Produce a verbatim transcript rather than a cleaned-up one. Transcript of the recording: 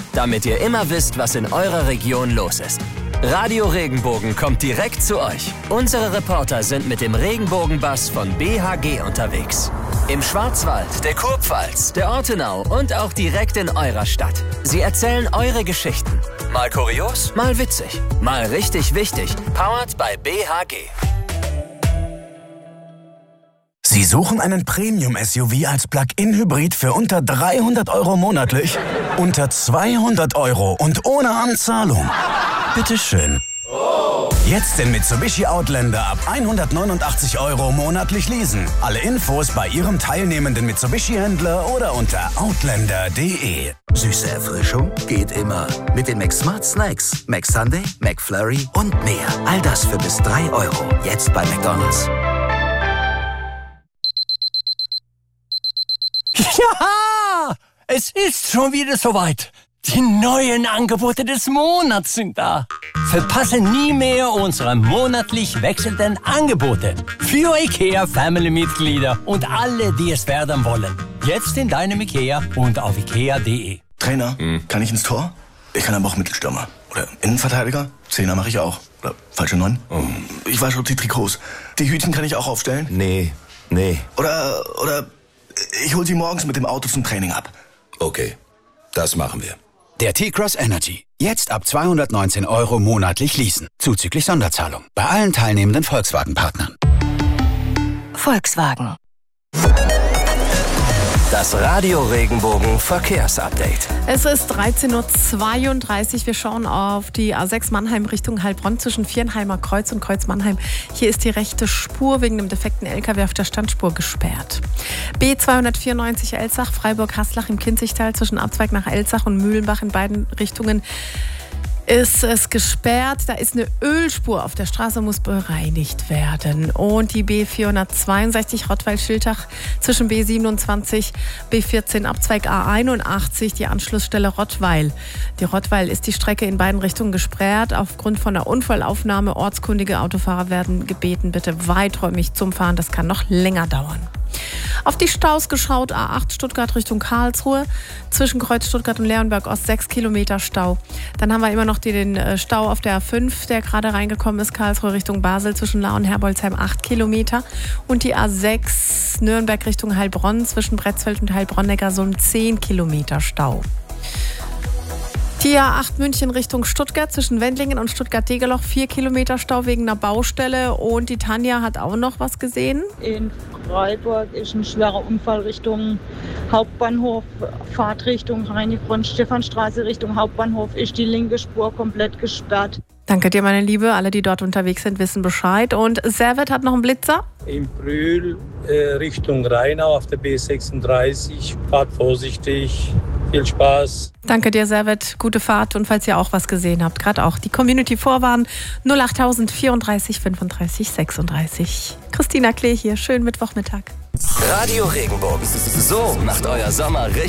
damit ihr immer wisst, was in eurer Region los ist. Radio Regenbogen kommt direkt zu euch. Unsere Reporter sind mit dem Regenbogenbus von B H G unterwegs. Im Schwarzwald, der Kurpfalz, der Ortenau und auch direkt in eurer Stadt. Sie erzählen eure Geschichten. Mal kurios, mal witzig, mal richtig wichtig. Powered by B H G. Sie suchen einen Premium-S U V als Plug-in-Hybrid für unter dreihundert Euro monatlich? Unter zweihundert Euro und ohne Anzahlung? Bitteschön. Jetzt den Mitsubishi Outlander ab hundertneunundachtzig Euro monatlich leasen. Alle Infos bei Ihrem teilnehmenden Mitsubishi-Händler oder unter outlander punkt de. Süße Erfrischung geht immer. Mit den McSmart Snacks. McSunday, McFlurry und mehr. All das für bis drei Euro. Jetzt bei McDonald's. Ja, es ist schon wieder soweit. Die neuen Angebote des Monats sind da. Verpasse nie mehr unsere monatlich wechselnden Angebote für IKEA Family-Mitglieder und alle, die es werden wollen. Jetzt in deinem IKEA und auf ikea punkt de. Trainer, hm. kann ich ins Tor? Ich kann aber auch Mittelstürmer. Oder Innenverteidiger? Zehner mache ich auch. Oder falsche Neun? Oh. Ich wasche die Trikots. Die Hütchen kann ich auch aufstellen? Nee, nee. Oder, oder ich hol sie morgens mit dem Auto zum Training ab. Okay, das machen wir. Der T-Cross Energy. Jetzt ab zweihundertneunzehn Euro monatlich leasen. Zuzüglich Sonderzahlung. Bei allen teilnehmenden Volkswagen-Partnern. Volkswagen. Das Radio Regenbogen Verkehrsupdate. Es ist dreizehn Uhr zweiunddreißig. Wir schauen auf die A sechs Mannheim Richtung Heilbronn zwischen Viernheimer Kreuz und Kreuz Mannheim. Hier ist die rechte Spur wegen dem defekten L K W auf der Standspur gesperrt. B zweihundertvierundneunzig Elzach, Freiburg-Haslach im Kinzigtal zwischen Abzweig nach Elzach und Mühlenbach in beiden Richtungen ist es gesperrt. Da ist eine Ölspur auf der Straße, muss bereinigt werden. Und die B vierhundertzweiundsechzig Rottweil-Schiltach zwischen B siebenundzwanzig, B vierzehn Abzweig A einundachtzig, die Anschlussstelle Rottweil. Die Rottweil ist die Strecke in beiden Richtungen gesperrt. Aufgrund von der Unfallaufnahme ortskundige Autofahrer werden gebeten, bitte weiträumig zum Fahren. Das kann noch länger dauern. Auf die Staus geschaut, A acht Stuttgart Richtung Karlsruhe, zwischen Kreuz Stuttgart und Leonberg Ost sechs Kilometer Stau. Dann haben wir immer noch den Stau auf der A fünf, der gerade reingekommen ist, Karlsruhe Richtung Basel, zwischen Lahr und Herbolzheim acht Kilometer. Und die A sechs Nürnberg Richtung Heilbronn, zwischen Bretzfeld und Heilbronn-Neckarsulm zehn Kilometer Stau. Die A acht München Richtung Stuttgart zwischen Wendlingen und Stuttgart-Degerloch vier Kilometer Stau wegen einer Baustelle. Und die Tanja hat auch noch was gesehen. In Freiburg ist ein schwerer Unfall Richtung Hauptbahnhof, Fahrtrichtung Heinrich-Brunn-Stephanstraße Richtung Hauptbahnhof ist die linke Spur komplett gesperrt. Danke dir, meine Liebe. Alle, die dort unterwegs sind, wissen Bescheid. Und Servet hat noch einen Blitzer. In Brühl äh, Richtung Rheinau auf der B sechsunddreißig. Fahrt vorsichtig. Viel Spaß. Danke dir, Servet. Gute Fahrt. Und falls ihr auch was gesehen habt, gerade auch die Community vorwarnen. null acht vierunddreißig fünfunddreißig sechsunddreißig. Christina Klee hier. Schönen Mittwochmittag. Radio Regenbogen. So macht euer Sommer richtig.